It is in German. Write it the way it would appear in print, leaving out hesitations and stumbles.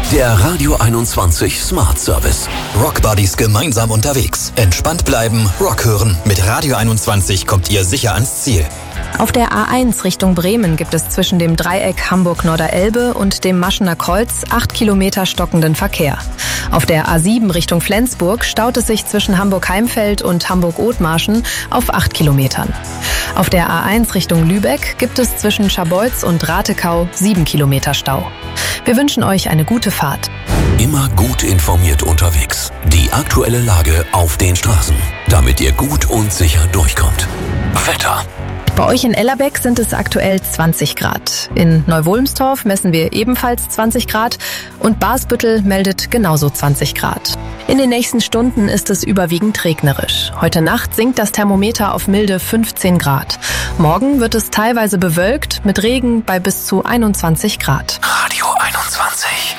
Der Radio 21 Smart Service. Rockbuddies gemeinsam unterwegs. Entspannt bleiben, Rock hören. Mit Radio 21 kommt ihr sicher ans Ziel. Auf der A1 Richtung Bremen gibt es zwischen dem Dreieck Hamburg-Norderelbe und dem Maschener Kreuz 8 Kilometer stockenden Verkehr. Auf der A7 Richtung Flensburg staut es sich zwischen Hamburg-Heimfeld und Hamburg-Othmarschen auf 8 Kilometern. Auf der A1 Richtung Lübeck gibt es zwischen Scharbeutz und Ratekau 7 Kilometer Stau. Wir wünschen euch eine gute Fahrt. Immer gut informiert unterwegs. Die aktuelle Lage auf den Straßen, damit ihr gut und sicher durchkommt. Wetter. Bei euch in Ellerbeck sind es aktuell 20 Grad. In Neuwolmstorf messen wir ebenfalls 20 Grad und Barsbüttel meldet genauso 20 Grad. In den nächsten Stunden ist es überwiegend regnerisch. Heute Nacht sinkt das Thermometer auf milde 15 Grad. Morgen wird es teilweise bewölkt mit Regen bei bis zu 21 Grad. Radio 21.